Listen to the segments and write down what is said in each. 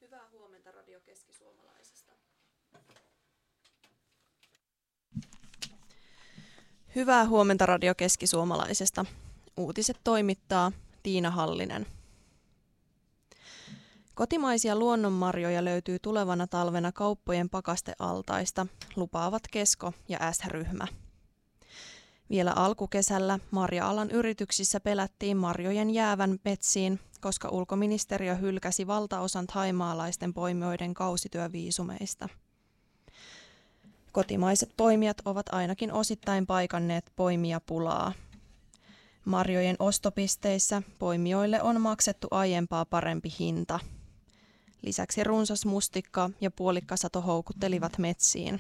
Hyvää huomenta Radio Keski-Suomalaisesta. Hyvää huomenta Radio Keski-Suomalaisesta. Uutiset toimittaa Tiina Hallinen. Kotimaisia luonnonmarjoja löytyy tulevana talvena kauppojen pakastealtaista, lupaavat Kesko ja S-ryhmä. Vielä alkukesällä marja-alan yrityksissä pelättiin marjojen jäävän metsiin, koska ulkoministeriö hylkäsi valtaosan thaimaalaisten poimijoiden kausityöviisumeista. Kotimaiset poimijat ovat ainakin osittain paikanneet poimijapulaa. Marjojen ostopisteissä poimijoille on maksettu aiempaa parempi hinta. Lisäksi runsas mustikka ja puolikkasato houkuttelivat metsiin.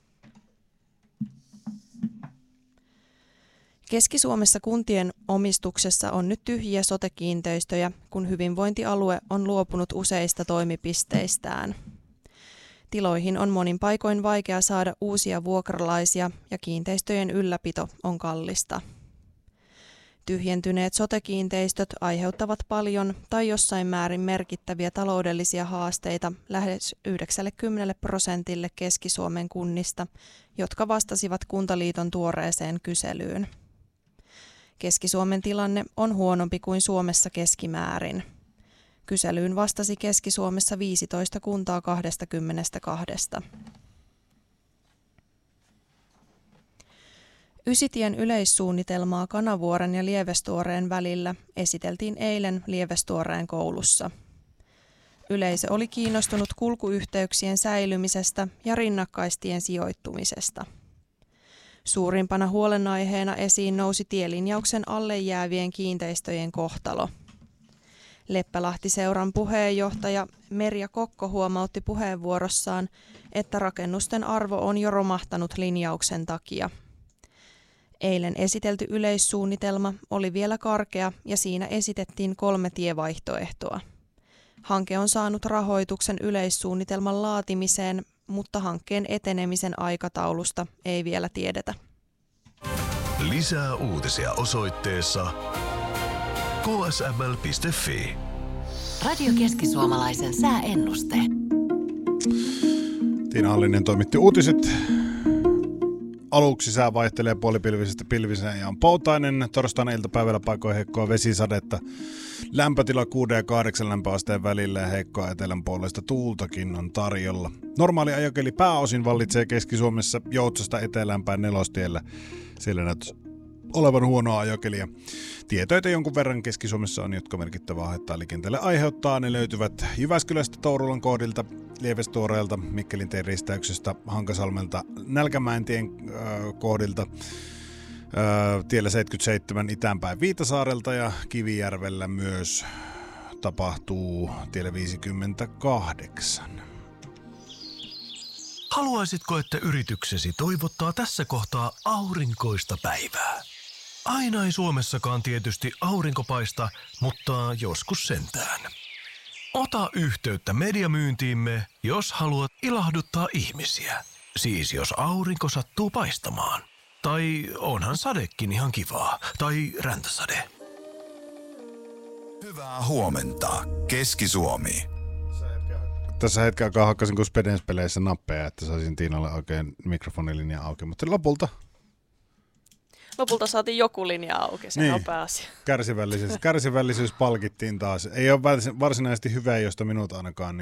Keski-Suomessa kuntien omistuksessa on nyt tyhjiä sote-kiinteistöjä, kun hyvinvointialue on luopunut useista toimipisteistään. Tiloihin on monin paikoin vaikea saada uusia vuokralaisia ja kiinteistöjen ylläpito on kallista. Tyhjentyneet sote-kiinteistöt aiheuttavat paljon tai jossain määrin merkittäviä taloudellisia haasteita lähes 90% Keski-Suomen kunnista, jotka vastasivat Kuntaliiton tuoreeseen kyselyyn. Keski-Suomen tilanne on huonompi kuin Suomessa keskimäärin. Kyselyyn vastasi Keski-Suomessa 15 kuntaa 22. Ysitien yleissuunnitelmaa Kanavuoren ja Lievestuoreen välillä esiteltiin eilen Lievestuoreen koulussa. Yleisö oli kiinnostunut kulkuyhteyksien säilymisestä ja rinnakkaistien sijoittumisesta. Suurimpana huolenaiheena esiin nousi tielinjauksen alle jäävien kiinteistöjen kohtalo. Leppälahti-seuran puheenjohtaja Merja Kokko huomautti puheenvuorossaan, että rakennusten arvo on jo romahtanut linjauksen takia. Eilen esitelty yleissuunnitelma oli vielä karkea ja siinä esitettiin 3 tievaihtoehtoa. Hanke on saanut rahoituksen yleissuunnitelman laatimiseen, mutta hankkeen etenemisen aikataulusta ei vielä tiedetä. Lisää uutisia osoitteessa ksml.fi. Radio Keski-Suomalaisen sääennuste. Tiina Hallinen toimitti uutiset. Aluksi sää vaihtelee puolipilvisestä pilviseen ja on poutainen. Torstaina iltapäivällä paikoin heikkoa vesisadetta. Lämpötila 6 ja 8 lämpöasteen välillä ja heikkoa etelän puolesta tuultakin on tarjolla. Normaali ajokeli pääosin vallitsee Keski-Suomessa Joutsasta eteläänpäin Nelostiellä. Siellä näyttäisi olevan huonoa ajokelia. Tietoita jonkun verran Keski-Suomessa on, jotka merkittävää haittaa liikenteelle aiheuttaa. Ne löytyvät Jyväskylästä Tourulan kohdilta, Lievestuoreelta, Mikkelin tien ristäyksestä, Hankasalmelta, Nälkämäentien kohdilta, tiellä 77 itäänpäin Viitasaarelta ja Kivijärvellä myös tapahtuu tiellä 58. Haluaisitko, että yrityksesi toivottaa tässä kohtaa aurinkoista päivää? Aina ei Suomessakaan tietysti aurinko paista, mutta joskus sentään. Ota yhteyttä mediamyyntiimme, jos haluat ilahduttaa ihmisiä. Siis jos aurinko sattuu paistamaan. Tai onhan sadekin ihan kivaa. Tai räntäsade. Hyvää huomenta, Keski-Suomi. Tässä hetken aikaa hakkasin kuin Spedens-peleissä nappeja, että saisin Tiinalle oikein mikrofonilinja auki, mutta Lopulta saatiin joku linja auki, se nopea asia. Kärsivällisyys palkittiin taas. Ei ole varsinaisesti hyvä, josta minut ainakaan,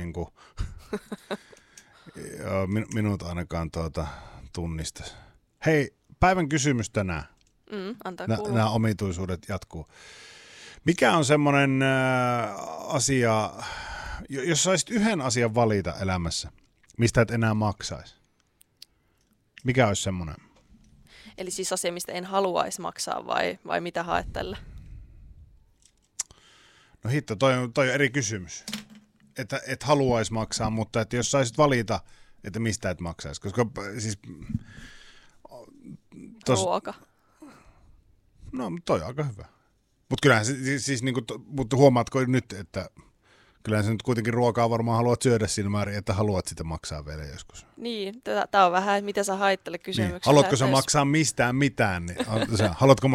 tunnistaisi. Hei, päivän kysymys tänään. Antaa kuulua. Nämä omituisuudet jatkuu. Mikä on semmoinen asia, jos saisit yhden asian valita elämässä, mistä et enää maksaisi? Mikä olisi semmoinen? Eli siis asia, mistä en haluaisi maksaa vai mitä haet tällä? No hitto, toi on eri kysymys. Että et haluaisi maksaa, mutta että jos saisit valita, että mistä et maksaisi. Koska siis... Ruoka. No, toi on aika hyvä. Mutta kyllähän siis mutta huomaatko nyt, että kyllähän sä nyt kuitenkin ruokaa varmaan haluat syödä siinä määrin, että haluat sitä maksaa vielä joskus. Niin, tämä on vähän, mitä sä hait tälle kysymykselle. Niin. Haluatko sä maksaa mistään mitään? Niin, haluatko